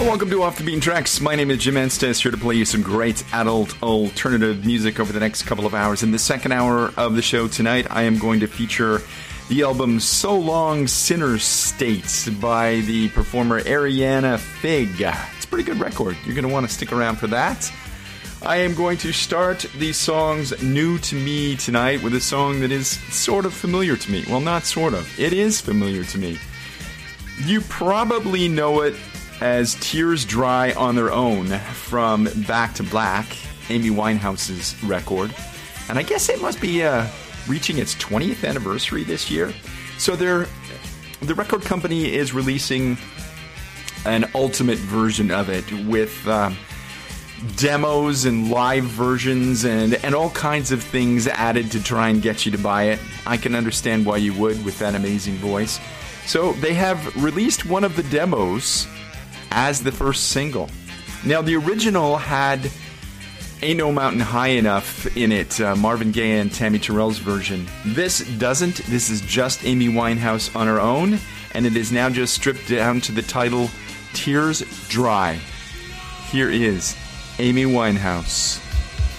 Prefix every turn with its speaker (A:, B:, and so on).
A: Welcome to Off the Beaten Tracks. My name is Jim Estes, here to play you some great adult alternative music over the next couple of hours. In the second hour of the show tonight, I am going to feature the album So Long Sinner State by the performer Ariana Fig. It's a pretty good record. You're going to want to stick around for that. I am going to start the songs new to me tonight with a song that is sort of familiar to me. Well, not sort of. It is familiar to me. You probably know it as Tears Dry on Their Own from Back to Black, Amy Winehouse's record. And I guess it must be reaching its 20th anniversary this year. So the record company is releasing an ultimate version of it with demos and live versions and all kinds of things added to try and get you to buy it. I can understand why you would with that amazing voice. So they have released one of the demos as the first single. Now, the original had Ain't No Mountain High Enough in it, Marvin Gaye and Tammy Terrell's version. This doesn't. This is just Amy Winehouse on her own, and it is now just stripped down to the title, Tears Dry. Here is Amy Winehouse.